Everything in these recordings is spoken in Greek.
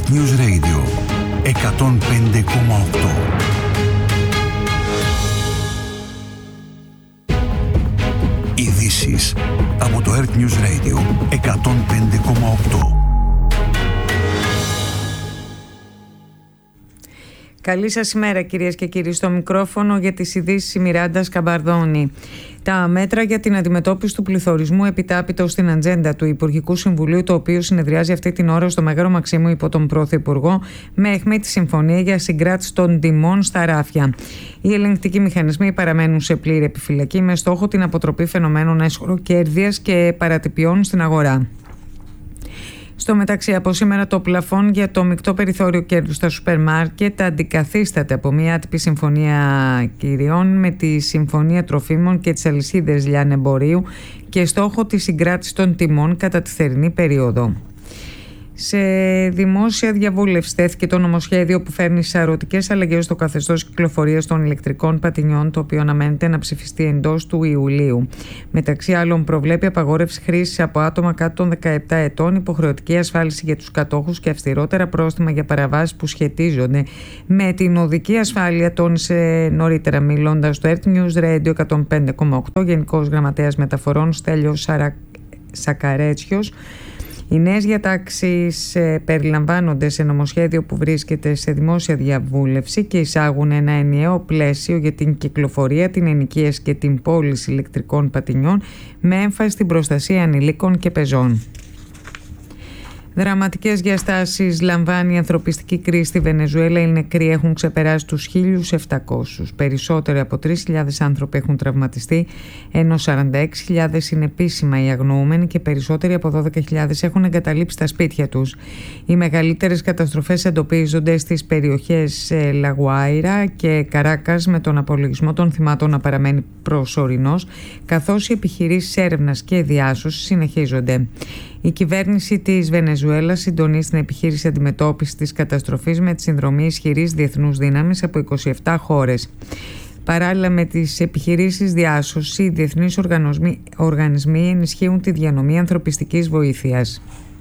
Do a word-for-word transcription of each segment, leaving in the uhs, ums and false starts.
Earth News Radio εκατόν πέντε κόμμα οκτώ. Ειδήσεις από το Earth News Radio εκατόν πέντε κόμμα οκτώ. Καλή σας ημέρα κυρίες και κύριοι, στο μικρόφωνο για τις ειδήσεις η Μιράντα Σκαμπαρδόνη. Τα μέτρα για την αντιμετώπιση του πληθωρισμού επιτάπητο στην ατζέντα του Υπουργικού Συμβουλίου, το οποίο συνεδριάζει αυτή την ώρα στο Μέγαρο Μαξίμου υπό τον Πρωθυπουργό, με αιχμή τη συμφωνία για συγκράτηση των τιμών στα ράφια. Οι ελεγκτικοί μηχανισμοί παραμένουν σε πλήρη επιφυλακή με στόχο την αποτροπή φαινομένων αισχροκέρδειας και παρατυπιών στην αγορά. Στο μεταξύ, από σήμερα το πλαφόν για το μεικτό περιθώριο κέρδους στα σούπερ μάρκετ αντικαθίσταται από μια άτυπη συμφωνία κυριών με τη Συμφωνία Τροφίμων και τις αλυσίδες λιανεμπορίου και στόχο τη συγκράτηση των τιμών κατά τη θερινή περίοδο. Σε δημόσια διαβούλευση τέθηκε το νομοσχέδιο που φέρνει σαρωτικές αλλαγές στο καθεστώς κυκλοφορίας των ηλεκτρικών πατινιών, το οποίο αναμένεται να ψηφιστεί εντός του Ιουλίου. Μεταξύ άλλων, προβλέπει απαγόρευση χρήσης από άτομα κάτω των δεκαεπτά ετών, υποχρεωτική ασφάλιση για τους κατόχους και αυστηρότερα πρόστιμα για παραβάσεις που σχετίζονται με την οδική ασφάλεια, τόνισε νωρίτερα μιλώντας στο Earth News Radio εκατόν πέντε κόμμα οκτώ Γενικός Γραμματέας Μεταφορών Στέλιος Σαρα... Σακαρέτσιος. Οι νέες διατάξεις ε, περιλαμβάνονται σε νομοσχέδιο που βρίσκεται σε δημόσια διαβούλευση και εισάγουν ένα ενιαίο πλαίσιο για την κυκλοφορία, την ενοικίαση και την πώληση ηλεκτρικών πατινιών με έμφαση στην προστασία ανηλίκων και πεζών. Δραματικές διαστάσεις λαμβάνει η ανθρωπιστική κρίση στη Βενεζουέλα. Οι νεκροί έχουν ξεπεράσει τους χίλιους επτακόσιους. Περισσότεροι από τρεις χιλιάδες άνθρωποι έχουν τραυματιστεί, ενώ σαράντα έξι χιλιάδες είναι επίσημα οι αγνοούμενοι και περισσότεροι από δώδεκα χιλιάδες έχουν εγκαταλείψει τα σπίτια τους. Οι μεγαλύτερες καταστροφές εντοπίζονται στις περιοχές Λαγουάιρα και Καράκας, με τον απολογισμό των θυμάτων να παραμένει προσωρινός, καθώς οι επιχειρήσεις έρευνας και διάσωσης συνεχίζονται. Η κυβέρνηση της Βενεζουέλας συντονίζει την επιχείρηση αντιμετώπισης της καταστροφής με τη συνδρομή ισχυρής διεθνούς δύναμης από είκοσι επτά χώρες. Παράλληλα με τις επιχειρήσεις διάσωσης, οι διεθνείς οργανισμοί ενισχύουν τη διανομή ανθρωπιστικής βοήθειας.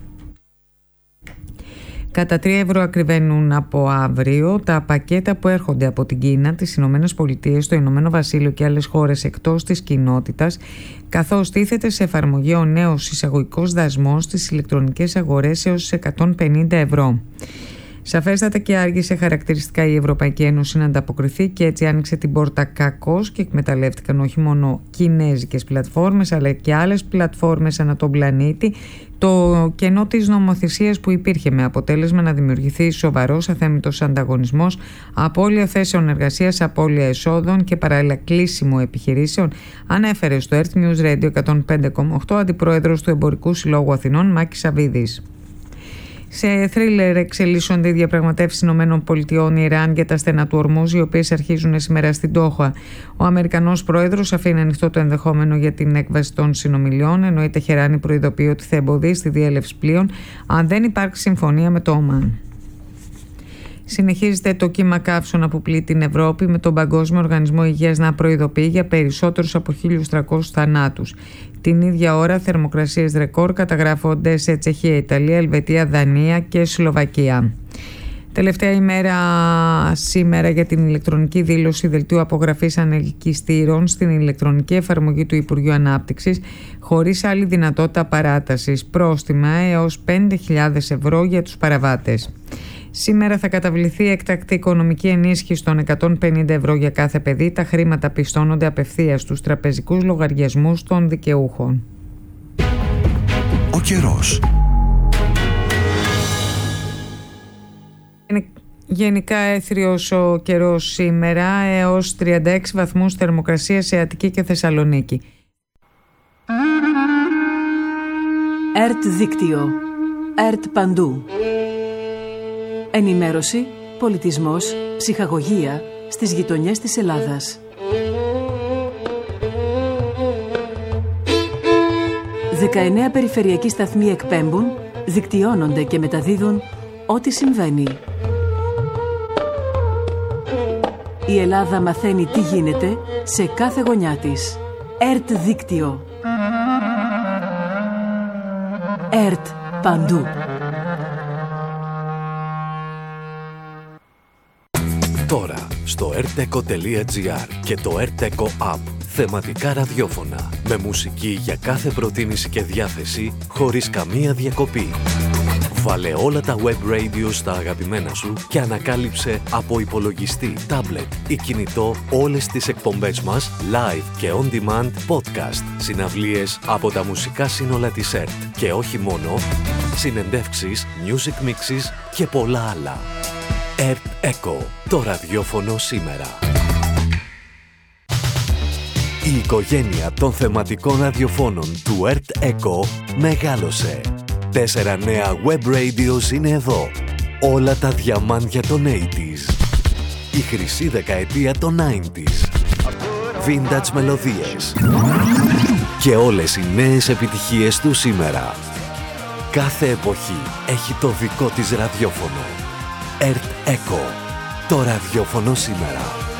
Κατά τρία ευρώ ακριβένουν από αύριο τα πακέτα που έρχονται από την Κίνα, τις Ηνωμένες Πολιτείες, το Ηνωμένο Βασίλειο και άλλες χώρες εκτός της κοινότητας, καθώς τίθεται σε εφαρμογή ο νέος εισαγωγικός δασμός στις ηλεκτρονικές αγορές έως εκατόν πενήντα ευρώ. Σαφέστατα και άργησε χαρακτηριστικά η Ευρωπαϊκή Ένωση να ανταποκριθεί και έτσι άνοιξε την πόρτα κακώς και εκμεταλλεύτηκαν όχι μόνο κινέζικες πλατφόρμες αλλά και άλλες πλατφόρμες ανά τον πλανήτη το κενό της νομοθεσίας που υπήρχε, με αποτέλεσμα να δημιουργηθεί σοβαρός αθέμητος ανταγωνισμός, απώλεια θέσεων εργασίας, απώλεια εσόδων και παράλληλα κλείσιμο επιχειρήσεων, ανέφερε στο Earth News Radio εκατόν πέντε κόμμα οκτώ αντιπρόεδρος του Εμπορικού Συλλόγου Αθηνών Μάκης Σαββίδης. Σε θρίλερ εξελίσσονται οι διαπραγματεύσεις ΗΠΑ Ιράν για τα στενά του Ορμούζ, οι οποίες αρχίζουν σήμερα στην Ντόχα. Ο Αμερικανός πρόεδρος αφήνει ανοιχτό το ενδεχόμενο για την έκβαση των συνομιλιών, ενώ η Τεχεράνη προειδοποιεί ότι θα εμποδίσει τη διέλευση πλοίων αν δεν υπάρξει συμφωνία με το Ομάν. Συνεχίζεται το κύμα καύσωνα που πλήττει την Ευρώπη, με τον Παγκόσμιο Οργανισμό Υγείας να προειδοποιεί για περισσότερους από χίλιους τριακόσιους θανάτους. Την ίδια ώρα, θερμοκρασίες ρεκόρ καταγράφονται σε Τσεχία, Ιταλία, Ελβετία, Δανία και Σλοβακία. Τελευταία ημέρα σήμερα για την ηλεκτρονική δήλωση δελτίου απογραφής ανελκυστήρων στην ηλεκτρονική εφαρμογή του Υπουργείου Ανάπτυξης, χωρίς άλλη δυνατότητα παράτασης. Πρόστιμα έως πέντε χιλιάδες ευρώ για τους παραβάτες. Σήμερα θα καταβληθεί έκτακτη οικονομική ενίσχυση των εκατόν πενήντα ευρώ για κάθε παιδί. Τα χρήματα πιστώνονται απευθείας στους τραπεζικούς λογαριασμούς των δικαιούχων. Ο καιρός. Γενικά έθριος ο καιρός σήμερα, έως τριάντα έξι βαθμούς θερμοκρασία σε Αττική και Θεσσαλονίκη. ΕΡΤ δίκτυο. ΕΡΤ παντού. Ενημέρωση, πολιτισμός, ψυχαγωγία στις γειτονιές της Ελλάδας. δεκαεννέα περιφερειακοί σταθμοί εκπέμπουν, δικτυώνονται και μεταδίδουν ό,τι συμβαίνει. Η Ελλάδα μαθαίνει τι γίνεται σε κάθε γωνιά της. ΕΡΤ δίκτυο. ΕΡΤ παντού. Τώρα στο ερτεκο τελεία τζι άρ και το ερτεκο App. Θεματικά ραδιόφωνα με μουσική για κάθε προτίμηση και διάθεση χωρίς καμία διακοπή. Βάλε όλα τα web radio στα αγαπημένα σου και ανακάλυψε από υπολογιστή, τάμπλετ ή κινητό όλες τις εκπομπές μας live και on demand podcast, συναυλίες από τα μουσικά σύνολα της ΕΡΤ και όχι μόνο, συνεντεύξεις, music mixes και πολλά άλλα. ΕΡΤ Echo, το ραδιόφωνο σήμερα. Η οικογένεια των θεματικών ραδιοφώνων του ΕΡΤ Echo μεγάλωσε. Τέσσερα νέα web radios είναι εδώ. Όλα τα διαμάντια των ογδόντα. Η χρυσή δεκαετία των ενενήντα. Vintage μελωδίες. Και όλες οι νέες επιτυχίες του σήμερα. Κάθε εποχή έχει το δικό της ραδιόφωνο. ΕΡΤ Echo. Το ραδιόφωνο σήμερα.